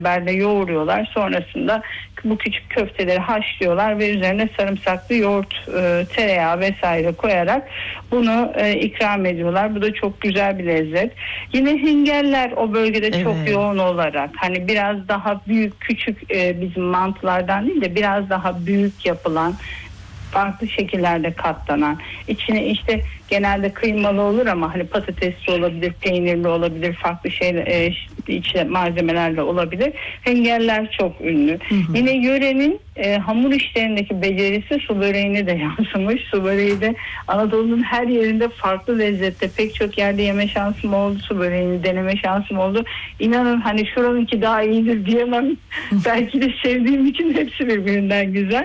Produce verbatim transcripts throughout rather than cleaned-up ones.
beraber yoğuruyorlar. Sonrasında bu küçük köfteleri haşlıyorlar ve üzerine sarımsaklı yoğurt, e, tereyağı vesaire koyarak bunu e, ikram ediyorlar. Bu da çok güzel bir lezzet. Yine hingeller o bölgede evet. çok yoğun olarak, hani biraz daha büyük, küçük e, bizim mantılardan değil de biraz daha büyük yapılan, farklı şekillerde katlanan, içine işte genelde kıymalı olur ama hani patatesli olabilir, peynirli olabilir, farklı şey e, içine malzemelerle olabilir. Hengeller çok ünlü. Hı hı. Yine yörenin e, hamur işlerindeki becerisi su böreğine de yansımış. Su böreği de Anadolu'nun her yerinde farklı lezzette, pek çok yerde yeme şansım oldu, su böreğini deneme şansım oldu. İnanın hani şuranınki daha iyidir diyemem. Belki de sevdiğim için hepsi birbirinden güzel.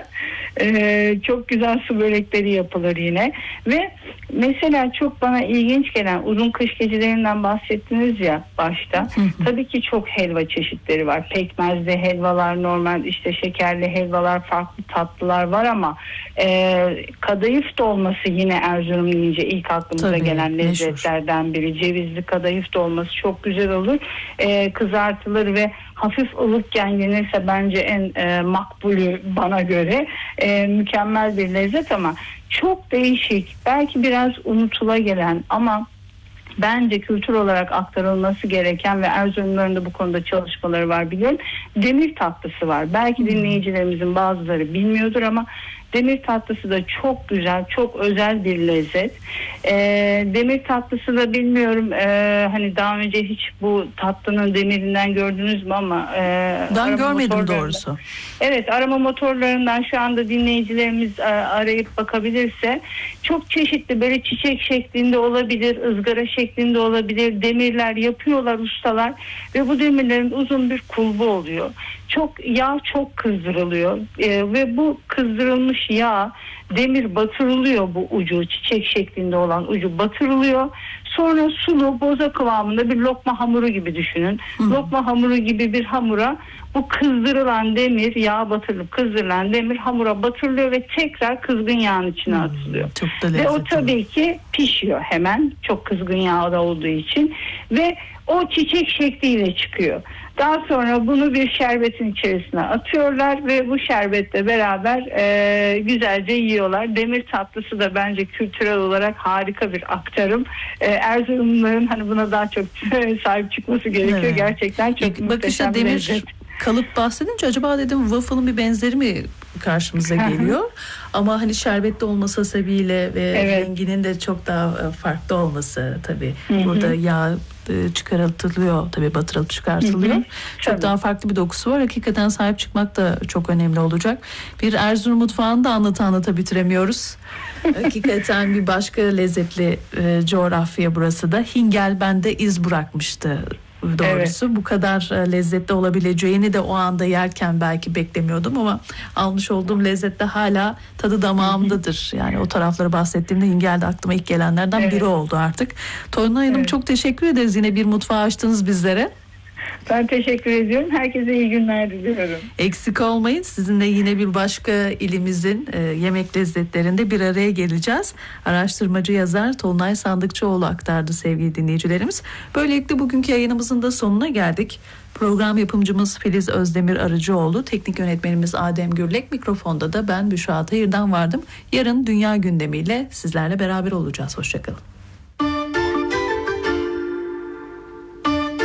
E, çok güzel su börekleri yapılır yine. Ve mesela çok bana ilginç gelen, uzun kış gecelerinden bahsettiniz ya başta. Hı hı. Tabii ki çok helva çeşitleri var. Pekmezli helvalar, normal işte şekerli helvalar, farklı tatlılar var ama e, kadayıf dolması yine Erzurum deyince ilk aklımıza Tabii, gelen lezzetlerden biri. Cevizli kadayıf dolması çok güzel olur. E, kızartılır ve hafif ılıkken yenirse bence en e, makbulü bana göre. E, mükemmel bir lezzet ama çok değişik, belki biraz unutula gelen ama bence kültür olarak aktarılması gereken ve Erzurumluların da bu konuda çalışmaları var biliyorum. Demir tatlısı var. Belki dinleyicilerimizin bazıları bilmiyordur ama demir tatlısı da çok güzel, çok özel bir lezzet. E, demir tatlısı da bilmiyorum e, hani daha önce hiç bu tatlının demirinden gördünüz mü ama e, ben görmedim doğrusu. Evet, arama motorlarından şu anda dinleyicilerimiz e, arayıp bakabilirse çok çeşitli, böyle çiçek şeklinde olabilir, ızgara şeklinde olabilir, demirler yapıyorlar ustalar ve bu demirlerin uzun bir kulbu oluyor. Çok yağ çok kızdırılıyor e, ve bu kızdırılmış yağ, demir batırılıyor, bu ucu çiçek şeklinde olan ucu batırılıyor. Sonra sulu boza kıvamında bir lokma hamuru gibi düşünün. Hı. Lokma hamuru gibi bir hamura bu kızdırılan demir, yağ batırılıp kızdırılan demir hamura batırılıyor ve tekrar kızgın yağın içine hmm, atılıyor. Ve o tabii ki pişiyor hemen, çok kızgın yağda olduğu için ve o çiçek şekliyle çıkıyor. Daha sonra bunu bir şerbetin içerisine atıyorlar ve bu şerbetle beraber e, güzelce yiyorlar. Demir tatlısı da bence kültürel olarak harika bir aktarım. E, Erzurumluların hani buna daha çok sahip çıkması gerekiyor. Evet. Gerçekten çok İlk muhteşem bir lezzet. Demir kalıp bahsedince acaba dedim waffle'ın bir benzeri mi karşımıza geliyor? Ama hani şerbetli olması sebebiyle ve evet. renginin de çok daha farklı olması tabii. Hı-hı. Burada yağ çıkartılıyor tabii, batırılıp çıkartılıyor. Hı hı. Çok tabii. Daha farklı bir dokusu var. Hakikaten sahip çıkmak da çok önemli olacak. Bir Erzurum mutfağını da anlata anlata bitiremiyoruz. Hakikaten bir başka lezzetli e, coğrafya burası da. Hingel bende iz bırakmıştı. Doğrusu evet. Bu kadar lezzetli olabileceğini de o anda yerken belki beklemiyordum ama almış olduğum lezzette hala tadı damağımdadır. Yani o tarafları bahsettiğimde Hingel de aklıma ilk gelenlerden evet. biri oldu artık. Tolunay Hanım evet. çok teşekkür ederiz. Yine bir mutfağı açtınız bizlere. Ben teşekkür ediyorum. Herkese iyi günler diliyorum. Eksik olmayın. Sizinle yine bir başka ilimizin e, yemek lezzetlerinde bir araya geleceğiz. Araştırmacı yazar Tolunay Sandıkçıoğlu aktardı sevgili dinleyicilerimiz. Böylelikle bugünkü yayınımızın da sonuna geldik. Program yapımcımız Filiz Özdemir Arıcıoğlu, teknik yönetmenimiz Adem Gürlek, mikrofonda da ben Büşra Tahir'den vardım. Yarın dünya gündemiyle sizlerle beraber olacağız. Hoşçakalın.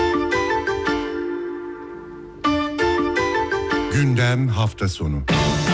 Gündem hafta sonu.